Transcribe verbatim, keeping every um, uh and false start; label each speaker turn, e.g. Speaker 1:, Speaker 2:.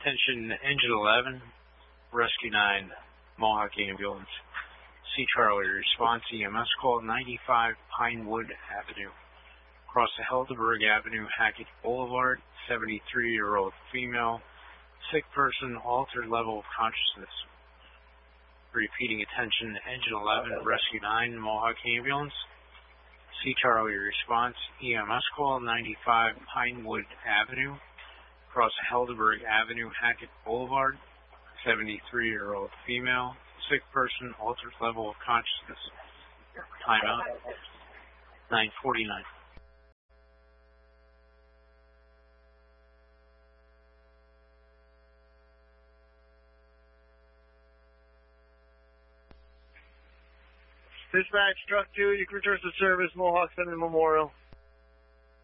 Speaker 1: Attention, Engine eleven, Rescue nine, Mohawk Ambulance. C. Charlie, response E M S call ninety-five Pinewood Avenue. Across the Helderberg Avenue, Hackett Boulevard, seventy-three-year-old female, sick person, altered level of consciousness. Repeating, attention, Engine eleven, Rescue nine, Mohawk Ambulance. C. Charlie, response E M S call ninety-five Pinewood Avenue. Across Helderberg Avenue, Hackett Boulevard, seventy-three-year-old female, sick person, altered level of consciousness. Timeout, nine forty-nine.
Speaker 2: Dispatch, truck two, you can return to service, Mohawk Center Memorial.